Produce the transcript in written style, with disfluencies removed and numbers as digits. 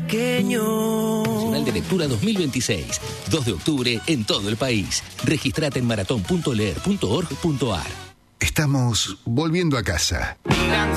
pequeño. Nacional de Lectura 2026. 2 de octubre en todo el país. Registrate en maratón.leer.org.ar. Estamos volviendo a casa.